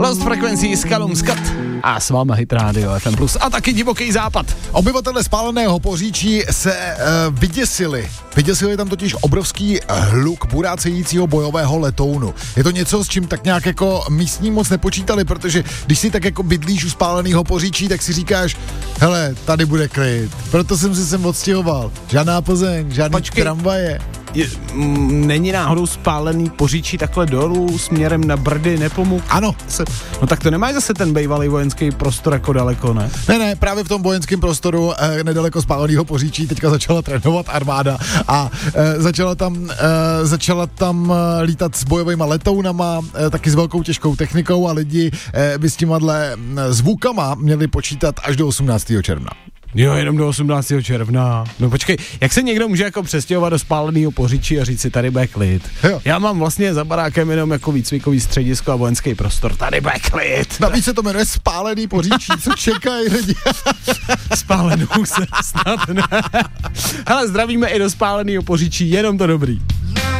Lost Frequency s Callum Scott a s váma Hit Radio FM Plus a taky Divoký západ. Obyvatelé Spáleného Poříčí se vyděsili. Vyděsili tam totiž obrovský hluk burácejícího bojového letounu. Je to něco, s čím tak nějak jako místní moc nepočítali, protože když si tak jako bydlíš u Spáleného Poříčí, tak si říkáš, hele, tady bude klid. Proto jsem se sem odstěhoval. Žádná Plzeň, žádný tramvaje. Není náhodou Spálený Poříčí takhle dolů směrem na Brdy, Nepomuk? Ano. No tak to nemáš zase ten bývalý vojenský prostor jako daleko, ne? Ne, právě v tom vojenském prostoru nedaleko Spáleného Poříčí teďka začala trénovat armáda a začala tam lítat s bojovými letounama, taky s velkou těžkou technikou a lidi by s tímhle zvukama měli počítat až do 18. června. Jo, jenom do 18. června. No počkej, jak se někdo může jako přestěhovat do Spáleného Poříčí a říct si, tady bude klid? Jo. Já mám vlastně za barákem jenom jako výcvikový středisko a vojenský prostor, tady bude klid. Navíc se to jmenuje Spálený Poříčí, co čekají lidi? Spálenou se snad ne. Hele, zdravíme i do Spáleného Poříčí, jenom to dobrý.